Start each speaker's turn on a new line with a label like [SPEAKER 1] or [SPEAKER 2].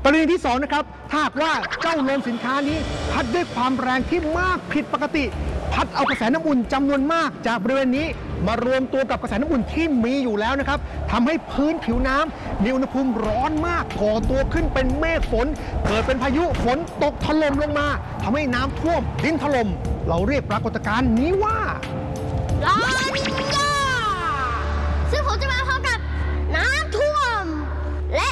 [SPEAKER 1] กรณีที่2นะครับถ้าหากว่าเจ้าลมสินค้านี้พัดด้วยความแรงที่มากผิดปกติพัดเอากระแสน้ำอุ่นจำนวนมากจากบริเวณนี้มารวมตัวกับกระแสน้ำอุ่นที่มีอยู่แล้วนะครับทำให้พื้นผิวน้ำมีอุณหภูมิร้อนมากก่อตัวขึ้นเป็นเมฆฝนเกิดเป็นพายุฝนตกถล่มลงมาทำให้น้ำท่วมดินถล่มเราเรียกปรากฏการณ์นี้ว่า
[SPEAKER 2] ลานิญาซึ่งผมจะมาพร้อมกับน้ำท่